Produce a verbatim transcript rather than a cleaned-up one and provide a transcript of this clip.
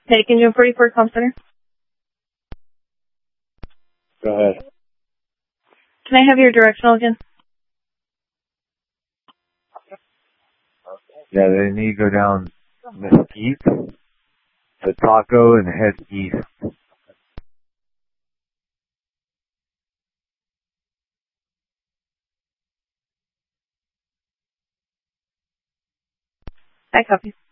Medic Engine forty-four, Comm Center. Go ahead. Can I have your directional again? Yeah, they need to go down Mesquite to Taco and head east. I copy.